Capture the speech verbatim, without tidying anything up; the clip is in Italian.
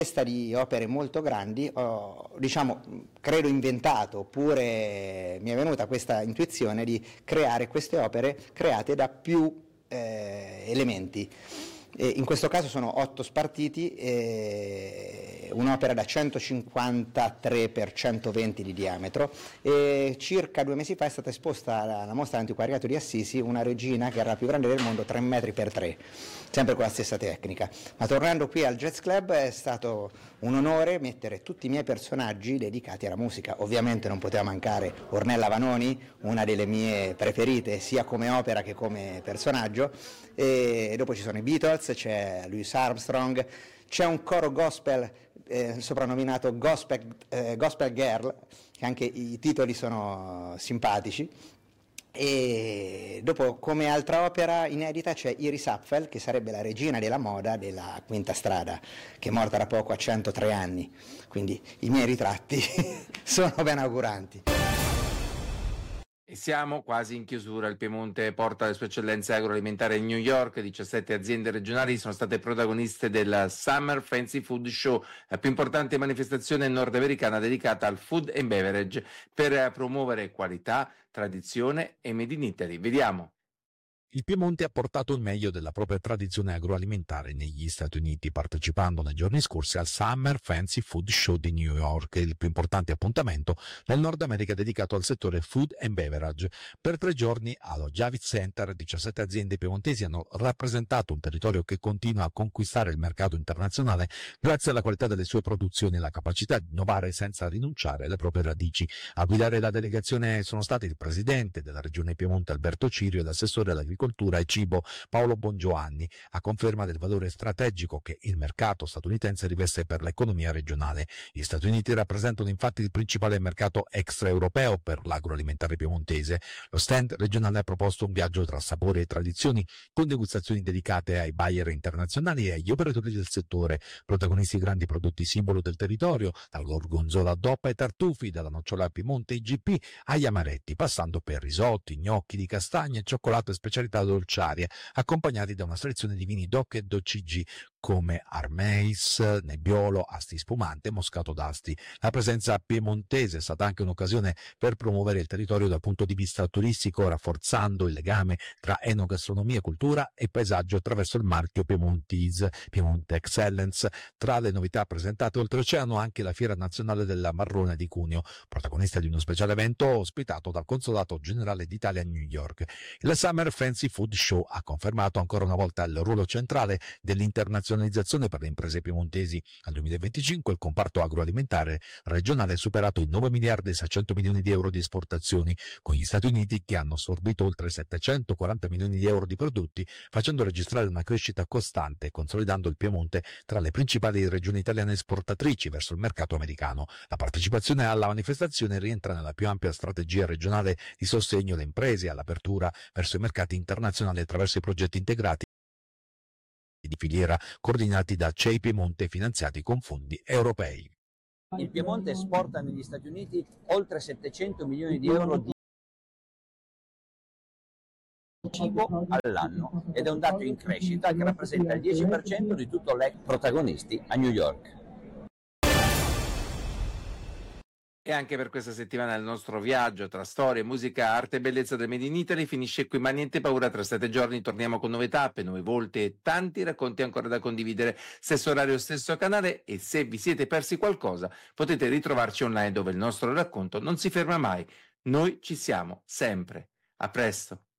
lista di opere molto grandi, ho, diciamo, credo inventato, oppure mi è venuta questa intuizione di creare queste opere create da più eh, elementi. E in questo caso sono otto spartiti, e un'opera da centocinquantatré per centoventi di diametro, e circa due mesi fa è stata esposta alla mostra antiquariato di Assisi una regina che era la più grande del mondo, tre metri per tre, sempre con la stessa tecnica. Ma tornando qui al Jazz Club, è stato un onore mettere tutti i miei personaggi dedicati alla musica. Ovviamente non poteva mancare Ornella Vanoni, una delle mie preferite sia come opera che come personaggio, e dopo ci sono i Beatles, c'è Louis Armstrong, c'è un coro gospel eh, soprannominato gospel, eh, gospel Girl, che anche i titoli sono simpatici. E dopo, come altra opera inedita, c'è Iris Apfel, che sarebbe la regina della moda della Quinta Strada, che è morta da poco a centotré anni, quindi i miei ritratti sono ben auguranti. E siamo quasi in chiusura. Il Piemonte porta le sue eccellenze agroalimentari a New York. diciassette aziende regionali sono state protagoniste del Summer Fancy Food Show, la più importante manifestazione nordamericana dedicata al food and beverage per promuovere qualità, tradizione e Made in Italy. Vediamo. Il Piemonte ha portato il meglio della propria tradizione agroalimentare negli Stati Uniti, partecipando nei giorni scorsi al Summer Fancy Food Show di New York, il più importante appuntamento nel Nord America dedicato al settore food and beverage. Per tre giorni allo Javits Center, diciassette aziende piemontesi hanno rappresentato un territorio che continua a conquistare il mercato internazionale grazie alla qualità delle sue produzioni e alla capacità di innovare senza rinunciare alle proprie radici. A guidare la delegazione sono stati il presidente della regione Piemonte Alberto Cirio e l'assessore all'agricoltura Cultura e Cibo Paolo Bongiovanni, a conferma del valore strategico che il mercato statunitense riveste per l'economia regionale. Gli Stati Uniti rappresentano infatti il principale mercato extraeuropeo per l'agroalimentare piemontese. Lo stand regionale ha proposto un viaggio tra sapori e tradizioni, con degustazioni dedicate ai buyer internazionali e agli operatori del settore, protagonisti grandi prodotti simbolo del territorio, dal gorgonzola DOP ai tartufi, dalla nocciola Piemonte I G P agli amaretti, passando per risotti, gnocchi di castagne, cioccolato e specialità dolciarie, accompagnati da una selezione di vini DOC e D O C G come Armeis, Nebbiolo, Asti Spumante, Moscato d'Asti. La presenza piemontese è stata anche un'occasione per promuovere il territorio dal punto di vista turistico, rafforzando il legame tra enogastronomia, cultura e paesaggio attraverso il marchio Piemontese, Piemonte Excellence. Tra le novità presentate oltreoceano anche la Fiera Nazionale della Marrone di Cuneo, protagonista di uno speciale evento ospitato dal Consolato Generale d'Italia a New York. Il Summer Fancy Food Show ha confermato ancora una volta il ruolo centrale dell'internazionalizzazione per le imprese piemontesi. Al duemilaventicinque il comparto agroalimentare regionale ha superato i nove miliardi e seicento milioni di euro di esportazioni, con gli Stati Uniti che hanno assorbito oltre settecentoquaranta milioni di euro di prodotti, facendo registrare una crescita costante e consolidando il Piemonte tra le principali regioni italiane esportatrici verso il mercato americano. La partecipazione alla manifestazione rientra nella più ampia strategia regionale di sostegno alle imprese e all'apertura verso i mercati internazionali attraverso i progetti integrati di filiera coordinati da C E I Piemonte, finanziati con fondi europei. Il Piemonte esporta negli Stati Uniti oltre settecento milioni di euro di cibo all'anno ed è un dato in crescita che rappresenta il dieci per cento di tutto l'ex protagonisti a New York. E anche per questa settimana il nostro viaggio tra storia, musica, arte e bellezza del Made in Italy finisce qui, ma niente paura, tra sette giorni torniamo con nuove tappe, nuove volte e tanti racconti ancora da condividere. Stesso orario, stesso canale, e se vi siete persi qualcosa potete ritrovarci online, dove il nostro racconto non si ferma mai. Noi ci siamo sempre. A presto.